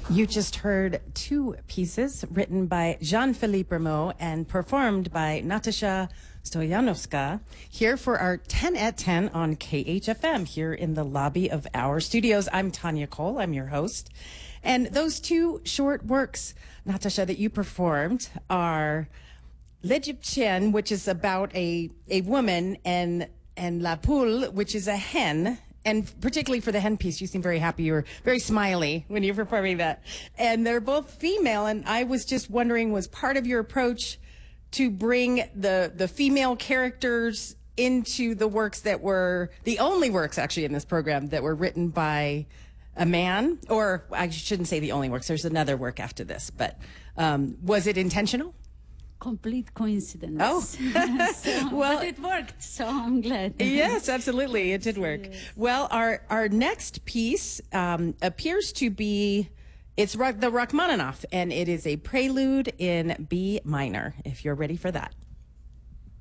You just heard two pieces written by Jean-Philippe Rameau and performed by Natasha Stoyanovska here for our 10 at 10 on KHFM here in the lobby of our studios. I'm Tanya Cole. I'm your host. And those two short works, Natasha, that you performed are L'Egyptienne, which is about a woman, and La Poule, which is a hen. And particularly for the hen piece, you seem very happy. You were very smiley when you were performing that. And they're both female. And I was just wondering, was part of your approach to bring the female characters into the works that were the only works actually in this program that were written by a man? Or I shouldn't say the only works. There's another work after this. But was it intentional? Complete coincidence. Oh, well, but it worked, so I'm glad. Yes, absolutely, it did work. Yes. Well, our next piece appears to be the Rachmaninoff, and it is a prelude in B minor. If you're ready for that.